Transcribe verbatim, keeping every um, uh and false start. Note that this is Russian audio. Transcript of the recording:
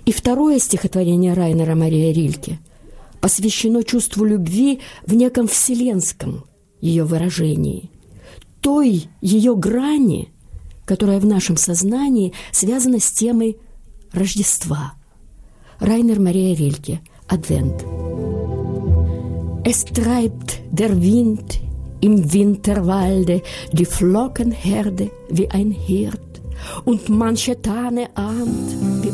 И второе стихотворение Райнера Мария Рильке посвящено чувству любви в неком вселенском ее выражении, той ее грани, которая в нашем сознании связана с темой Рождества. Райнер Мария Рильке, Advent. Es treibt der Wind im Winterwalde die Flockenherde wie ein Hirt, und manche Tanne ahnt